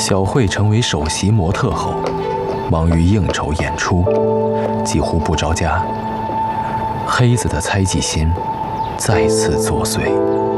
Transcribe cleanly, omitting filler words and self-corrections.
小慧成为首席模特后，忙于应酬演出，几乎不着家。黑子的猜忌心再次作祟。